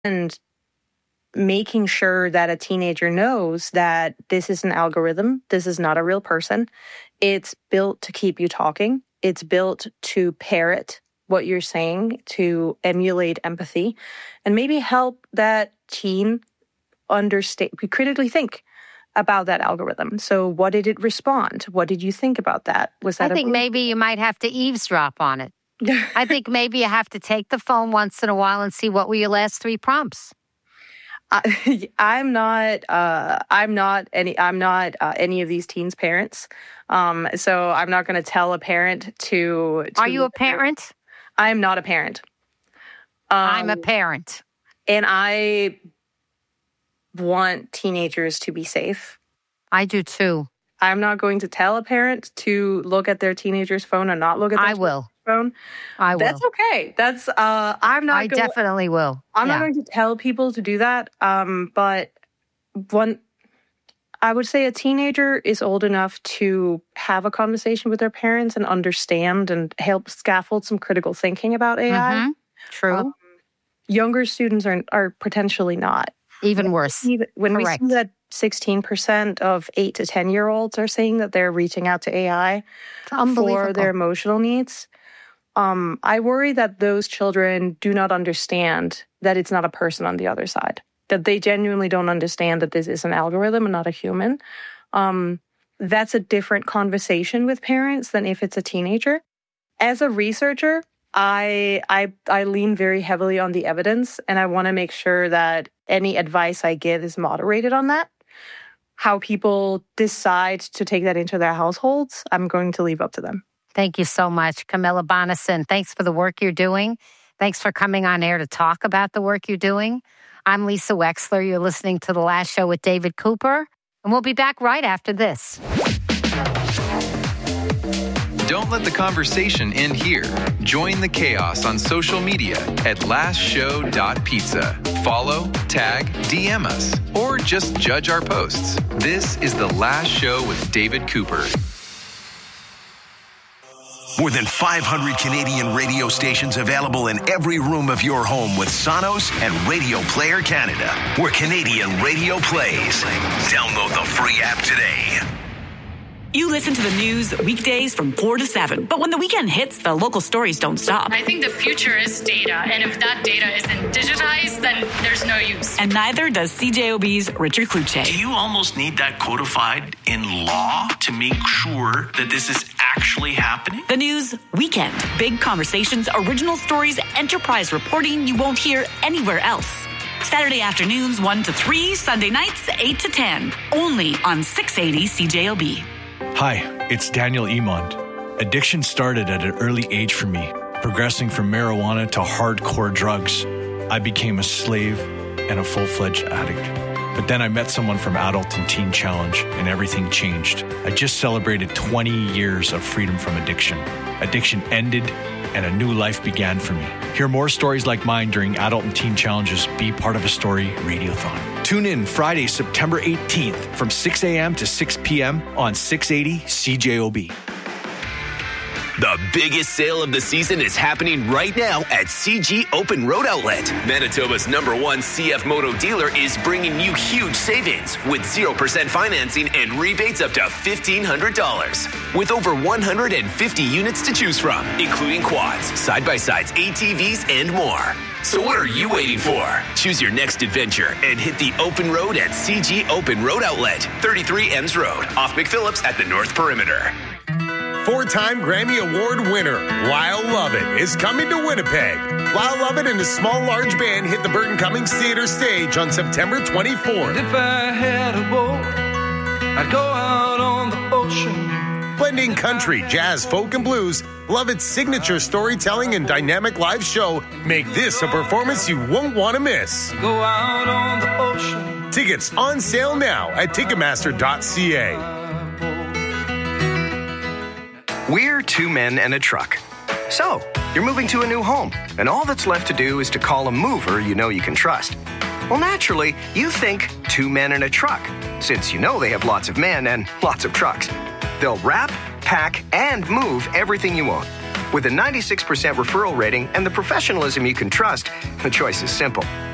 And making sure that a teenager knows that this is an algorithm, this is not a real person. It's built to keep you talking. It's built to parrot what you're saying, to emulate empathy, and maybe help that teen critically think about that algorithm. So what did it respond? What did you think about that? I think maybe you might have to eavesdrop on it. I think maybe you have to take the phone once in a while and see what were your last 3 prompts. I'm not any of these teens' parents. So I'm not going to tell a parent to. Are you a parent? I'm not a parent. I'm a parent. And I want teenagers to be safe. I do too. I'm not going to tell a parent to look at their teenager's phone and not look at their phone. I will. That's okay. That's I definitely will. I'm not going to tell people to do that. But I would say a teenager is old enough to have a conversation with their parents and understand and help scaffold some critical thinking about AI. Mm-hmm. True. Younger students are potentially not. Even worse. When we see that 16% of 8 to 10-year-olds are saying that they're reaching out to AI for their emotional needs, I worry that those children do not understand that it's not a person on the other side, that they genuinely don't understand that this is an algorithm and not a human. That's a different conversation with parents than if it's a teenager. As a researcher, I lean very heavily on the evidence, and I want to make sure that any advice I give is moderated on that. How people decide to take that into their households, I'm going to leave up to them. Thank you so much, Camilla Bonnison. Thanks for the work you're doing. Thanks for coming on air to talk about the work you're doing. I'm Lisa Wexler. You're listening to The Last Show with David Cooper, and we'll be back right after this. Don't let the conversation end here. Join the chaos on social media at lastshow.pizza. Follow, tag, DM us, or just judge our posts. This is The Last Show with David Cooper. More than 500 Canadian radio stations available in every room of your home with Sonos and Radio Player Canada, where Canadian radio plays. Download the free app today. You listen to the news weekdays from 4 to 7. But when the weekend hits, the local stories don't stop. I think the future is data. And if that data isn't digitized, then there's no use. And neither does CJOB's Richard Kluche. Do you almost need that codified in law to make sure that this is actually happening? The news weekend. Big conversations, original stories, enterprise reporting you won't hear anywhere else. Saturday afternoons 1 to 3, Sunday nights 8 to 10. Only on 680 CJOB. Hi, it's Daniel Emond. Addiction started at an early age for me, progressing from marijuana to hardcore drugs. I became a slave and a full-fledged addict. But then I met someone from Adult and Teen Challenge, and everything changed. I just celebrated 20 years of freedom from addiction. Addiction ended, and a new life began for me. Hear more stories like mine during Adult and Teen Challenge's Be Part of a Story Radiothon. Tune in Friday, September 18th from 6 a.m. to 6 p.m. on 680 CJOB. The biggest sale of the season is happening right now at CG Open Road Outlet. Manitoba's #1 CF Moto dealer is bringing you huge savings with 0% financing and rebates up to $1,500. With over 150 units to choose from, including quads, side-by-sides, ATVs, and more. So what are you waiting for? Choose your next adventure and hit the open road at CG Open Road Outlet, 33 Ems Road, off McPhillips at the North Perimeter. 4-time Grammy Award winner Lyle Lovett is coming to Winnipeg. Lyle Lovett and his small large band hit the Burton Cummings Theatre stage on September 24th. If I had a boat, I'd go out on the ocean. Blending country, jazz, folk, and blues, Lovett's signature storytelling and dynamic live show make this a performance you won't want to miss. Go out on the ocean. Tickets on sale now at Ticketmaster.ca. We're 2 men and a truck. So, you're moving to a new home, and all that's left to do is to call a mover you know you can trust. Well, naturally, you think 2 men and a truck, since you know they have lots of men and lots of trucks. They'll wrap, pack, and move everything you own. With a 96% referral rating and the professionalism you can trust, the choice is simple.